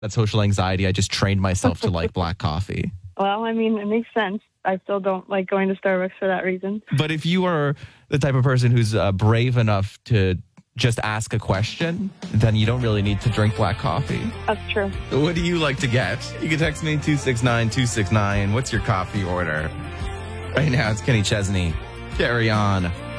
that social anxiety, I just trained myself to like black coffee. Well, I mean, it makes sense. I still don't like going to Starbucks for that reason. But if you are the type of person who's brave enough to just ask a question, then you don't really need to drink black coffee. That's true. What do you like to get? You can text me 269-269. What's your coffee order? Right now, it's Kenny Chesney. Carry on.